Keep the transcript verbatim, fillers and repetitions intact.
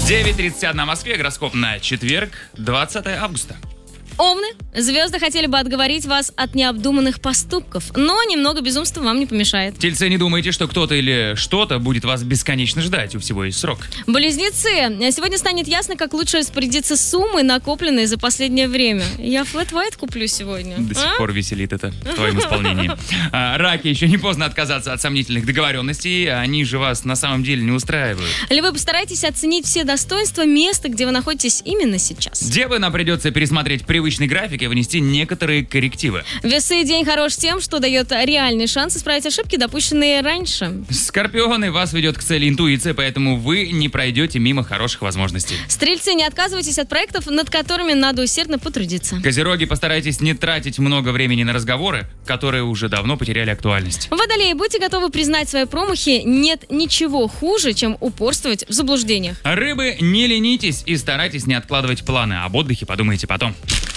девять тридцать одна в Москве, гороскоп на четверг, двадцатое августа. Овны, звезды хотели бы отговорить вас от необдуманных поступков, но немного безумства вам не помешает. Тельцы, не думайте, что кто-то или что-то будет вас бесконечно ждать, у всего есть срок. Близнецы, сегодня станет ясно, как лучше распорядиться суммой, накопленной за последнее время. Я флэт white куплю сегодня. До сих а? пор веселит это в твоем исполнении. А, раки, еще не поздно отказаться от сомнительных договоренностей, они же вас на самом деле не устраивают. Либо постарайтесь оценить все достоинства места, где вы находитесь именно сейчас. Девы, нам придется пересмотреть привычный график и внести некоторые коррективы. Весы, день хорош тем, что дает реальный шанс исправить ошибки, допущенные раньше. Скорпионы, вас ведет к цели интуиция, поэтому вы не пройдете мимо хороших возможностей. Стрельцы, не отказывайтесь от проектов, над которыми надо усердно потрудиться. Козероги, постарайтесь не тратить много времени на разговоры, которые уже давно потеряли актуальность. Водолеи, будьте готовы признать свои промахи. Нет ничего хуже, чем упорствовать в заблуждениях. Рыбы, не ленитесь и старайтесь не откладывать планы. Об отдыхе подумайте потом.